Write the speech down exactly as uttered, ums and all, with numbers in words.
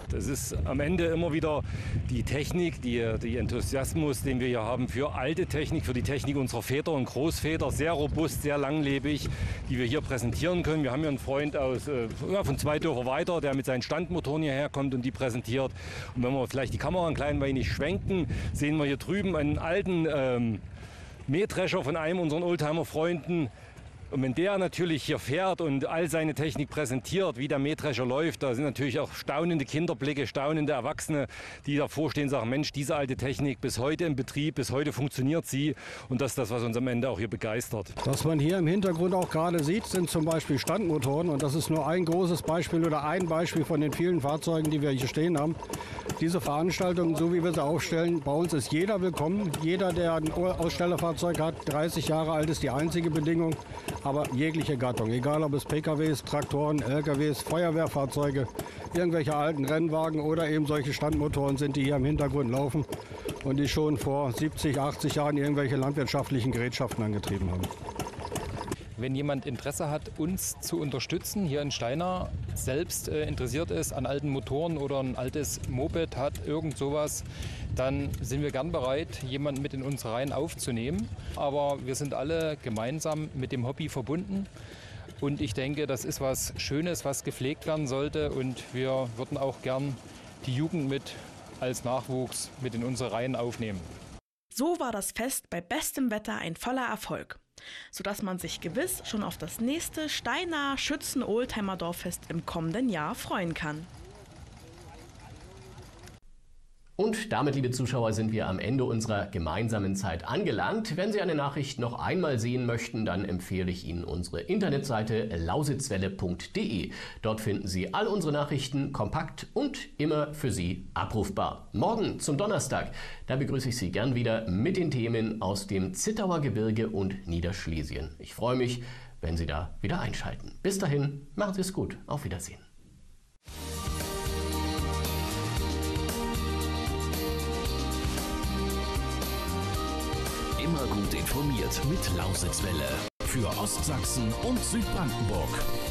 macht. Es ist am Ende immer wieder die Technik, die, die Enthusiasmus, den wir hier haben für alte Technik, für die Technik unserer Väter und Großväter, sehr robust, sehr langlebig, die wir hier präsentieren können. Wir haben hier einen Freund aus, äh, ja, von zwei Dörfer weiter, der mit seinen Standmotoren hierher kommt und die präsentiert. Und wenn wir vielleicht die Kamera ein klein wenig schwenken, sehen wir hier drüben einen alten ähm, Mähdrescher von einem unserer Oldtimer-Freunden. Und wenn der natürlich hier fährt und all seine Technik präsentiert, wie der Mähdrescher läuft, da sind natürlich auch staunende Kinderblicke, staunende Erwachsene, die davor stehen und sagen, Mensch, diese alte Technik bis heute im Betrieb, bis heute funktioniert sie. Und das ist das, was uns am Ende auch hier begeistert. Was man hier im Hintergrund auch gerade sieht, sind zum Beispiel Standmotoren. Und das ist nur ein großes Beispiel oder ein Beispiel von den vielen Fahrzeugen, die wir hier stehen haben. Diese Veranstaltung, so wie wir sie aufstellen, bei uns ist jeder willkommen. Jeder, der ein Ausstellerfahrzeug hat, dreißig Jahre alt, ist die einzige Bedingung. Aber jegliche Gattung, egal ob es P K Ws, Traktoren, L K Ws, Feuerwehrfahrzeuge, irgendwelche alten Rennwagen oder eben solche Standmotoren sind, die hier im Hintergrund laufen und die schon vor siebzig, achtzig Jahren irgendwelche landwirtschaftlichen Gerätschaften angetrieben haben. Wenn jemand Interesse hat, uns zu unterstützen, hier in Steinau, selbst äh, interessiert ist an alten Motoren oder ein altes Moped hat, irgend sowas, dann sind wir gern bereit, jemanden mit in unsere Reihen aufzunehmen. Aber wir sind alle gemeinsam mit dem Hobby verbunden. Und ich denke, das ist was Schönes, was gepflegt werden sollte. Und wir würden auch gern die Jugend mit als Nachwuchs mit in unsere Reihen aufnehmen. So war das Fest bei bestem Wetter ein voller Erfolg, sodass man sich gewiss schon auf das nächste Steinauer Schützen-Oldtimer-Dorffest im kommenden Jahr freuen kann. Und damit, liebe Zuschauer, sind wir am Ende unserer gemeinsamen Zeit angelangt. Wenn Sie eine Nachricht noch einmal sehen möchten, dann empfehle ich Ihnen unsere Internetseite lausitzwelle punkt de. Dort finden Sie all unsere Nachrichten kompakt und immer für Sie abrufbar. Morgen zum Donnerstag, da begrüße ich Sie gern wieder mit den Themen aus dem Zittauer Gebirge und Niederschlesien. Ich freue mich, wenn Sie da wieder einschalten. Bis dahin, machen Sie es gut. Auf Wiedersehen. Immer gut informiert mit Lausitzwelle. Für Ostsachsen und Südbrandenburg.